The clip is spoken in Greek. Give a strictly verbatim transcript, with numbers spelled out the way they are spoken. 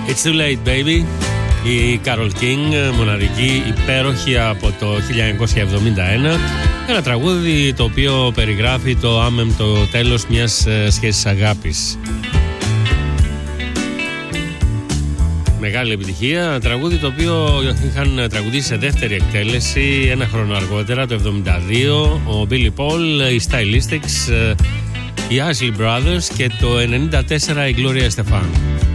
It's too late baby. Η Carole King, μοναδική, υπέροχη από το χίλια εννιακόσια εβδομήντα ένα. Ένα τραγούδι το οποίο περιγράφει το άμεμπτο τέλος μιας σχέσης αγάπης. Μεγάλη επιτυχία, τραγούδι το οποίο είχαν τραγουδήσει σε δεύτερη εκτέλεση ένα χρόνο αργότερα, το εβδομήντα δύο, ο Billy Paul, οι Stylistics, οι Isley Brothers και το ενενήντα τέσσερα η Gloria Estefan.